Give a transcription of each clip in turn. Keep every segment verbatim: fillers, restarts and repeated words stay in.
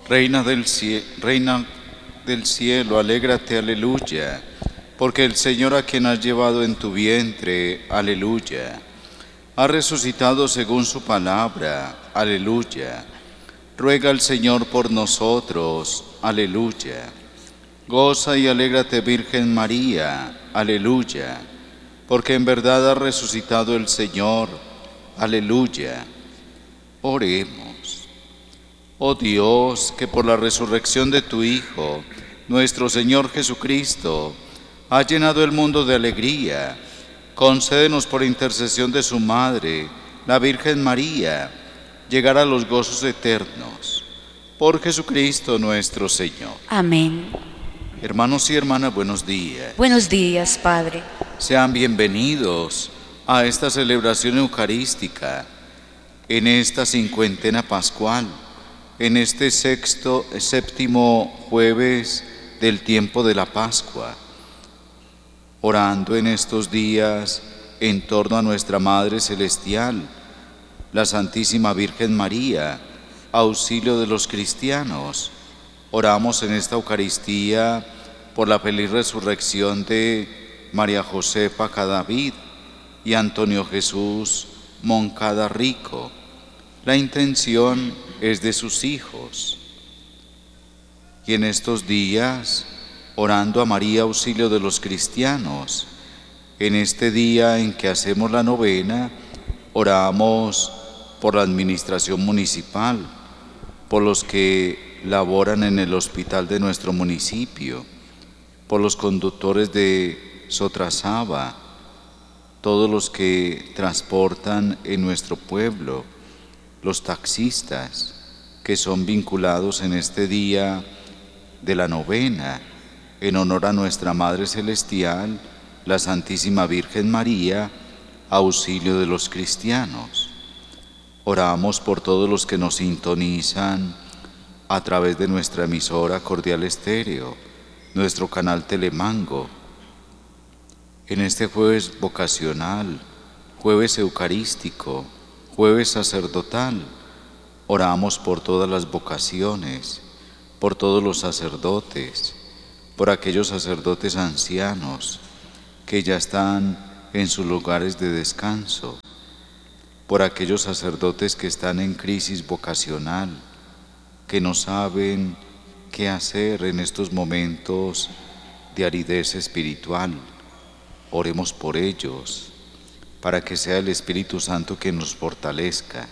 Reina del, cie- Reina del cielo, alégrate, aleluya, porque el Señor a quien has llevado en tu vientre, aleluya, ha resucitado según su palabra, aleluya. Ruega al Señor por nosotros, aleluya. Goza y alégrate, Virgen María, aleluya, porque en verdad ha resucitado el Señor, aleluya. Oremos. Oh Dios, que por la resurrección de tu Hijo, nuestro Señor Jesucristo, ha llenado el mundo de alegría, concédenos por intercesión de su Madre, la Virgen María, llegar a los gozos eternos. Por Jesucristo nuestro Señor. Amén. Hermanos y hermanas, buenos días. Buenos días, Padre. Sean bienvenidos a esta celebración eucarística, en esta cincuentena pascual, en este sexto, séptimo jueves del tiempo de la Pascua, orando en estos días en torno a nuestra Madre Celestial, la Santísima Virgen María, auxilio de los cristianos. Oramos en esta Eucaristía por la feliz resurrección de María Josefa Cadavid y Antonio Jesús Moncada Rico. La intención es de sus hijos. Y en estos días, orando a María, auxilio de los cristianos, en este día en que hacemos la novena, oramos por la administración municipal, por los que laboran en el hospital de nuestro municipio, por los conductores de Sotrasaba, todos los que transportan en nuestro pueblo, los taxistas que son vinculados en este día de la novena en honor a nuestra Madre Celestial, la Santísima Virgen María, auxilio de los cristianos. Oramos por todos los que nos sintonizan a través de nuestra emisora Cordial Estéreo, nuestro canal Telemango. En este jueves vocacional, jueves eucarístico, jueves sacerdotal, oramos por todas las vocaciones, por todos los sacerdotes, por aquellos sacerdotes ancianos que ya están en sus lugares de descanso, por aquellos sacerdotes que están en crisis vocacional, que no saben qué hacer en estos momentos de aridez espiritual. Oremos por ellos, para que sea el Espíritu Santo quien nos fortalezca.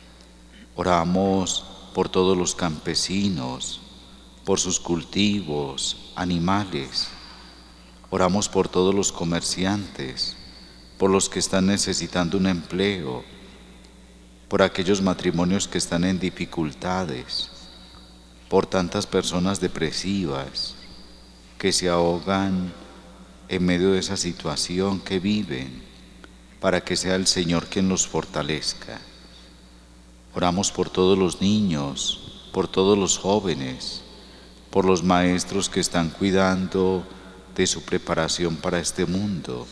Oramos por todos los campesinos, por sus cultivos, animales. Oramos por todos los comerciantes, por los que están necesitando un empleo, por aquellos matrimonios que están en dificultades, por tantas personas depresivas que se ahogan en medio de esa situación que viven, para que sea el Señor quien los fortalezca. Oramos por todos los niños, por todos los jóvenes, por los maestros que están cuidando de su preparación para este mundo.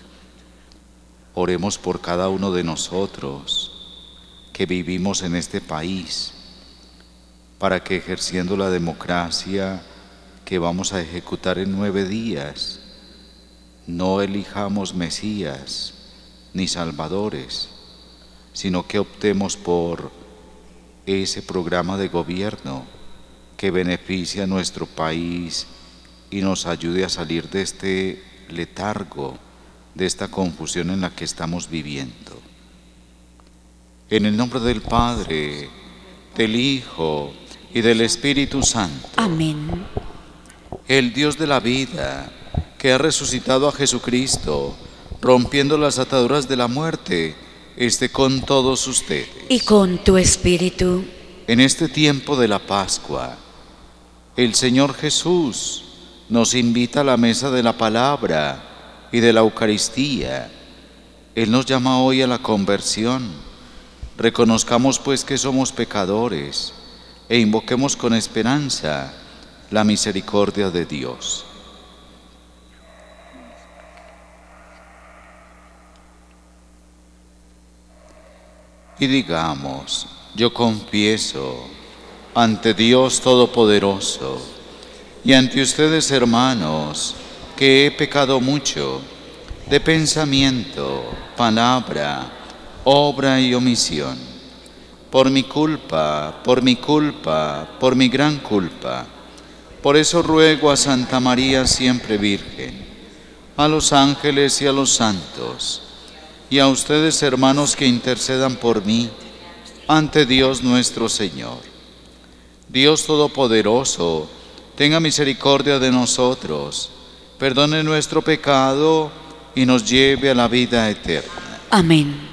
Oremos por cada uno de nosotros que vivimos en este país, para que ejerciendo la democracia que vamos a ejecutar en nueve días, no elijamos mesías ni salvadores, sino que optemos por ese programa de gobierno que beneficie a nuestro país y nos ayude a salir de este letargo, de esta confusión en la que estamos viviendo. En el nombre del Padre, del Hijo y del Espíritu Santo. Amén. El Dios de la vida, que ha resucitado a Jesucristo, rompiendo las ataduras de la muerte, esté con todos ustedes. Y con tu espíritu. En este tiempo de la Pascua, el Señor Jesús nos invita a la mesa de la palabra y de la Eucaristía. Él nos llama hoy a la conversión. Reconozcamos pues que somos pecadores e invoquemos con esperanza la misericordia de Dios. Y digamos: yo confieso ante Dios Todopoderoso y ante ustedes, hermanos, que he pecado mucho de pensamiento, palabra, obra y omisión. Por mi culpa, por mi culpa, por mi gran culpa. Por eso ruego a Santa María siempre Virgen, a los ángeles y a los santos, y a ustedes, hermanos, que intercedan por mí ante Dios nuestro Señor. Dios Todopoderoso, tenga misericordia de nosotros, perdone nuestro pecado y nos lleve a la vida eterna. Amén.